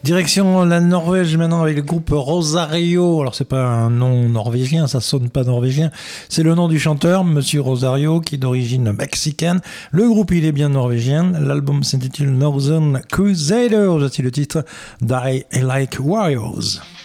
Direction la Norvège maintenant avec le groupe Rosario. Alors c'est pas un nom norvégien, ça sonne pas norvégien. C'est le nom du chanteur, Monsieur Rosario, qui est d'origine mexicaine. Le groupe il est bien norvégien. L'album s'intitule Northern Crusaders. Voici le titre Die Like Warriors.